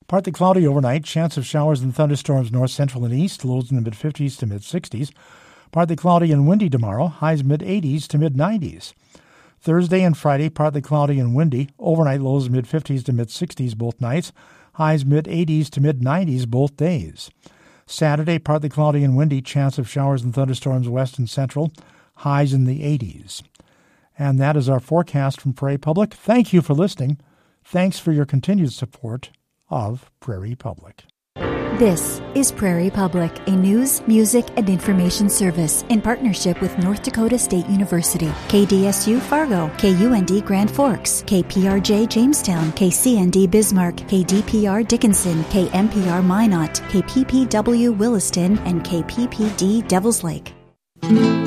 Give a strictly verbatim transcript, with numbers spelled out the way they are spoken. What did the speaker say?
Partly cloudy overnight, chance of showers and thunderstorms north, central, and east, lows in the mid-fifties to mid-sixties. Partly cloudy and windy tomorrow, highs mid-eighties to mid-nineties. Thursday and Friday, partly cloudy and windy, overnight lows mid-fifties to mid-sixties both nights, highs mid-eighties to mid-nineties both days. Saturday, partly cloudy and windy, chance of showers and thunderstorms west and central, highs in the eighties. And that is our forecast from Prairie Public. Thank you for listening. Thanks for your continued support of Prairie Public. This is Prairie Public, a news, music, and information service in partnership with North Dakota State University, K D S U Fargo, K U N D Grand Forks, K P R J Jamestown, K C N D Bismarck, K D P R Dickinson, K M P R Minot, K P P W Williston, and K P P D Devils Lake.